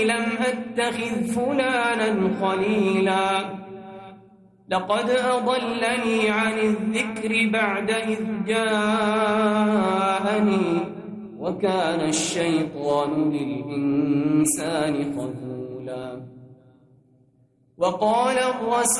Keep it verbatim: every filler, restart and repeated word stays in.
لم أتخذ فلانا خليلا لقد أضلني عن الذكر بعد إذ جاءني وكان الشيطان للإنسان خذولا. وقال الرسول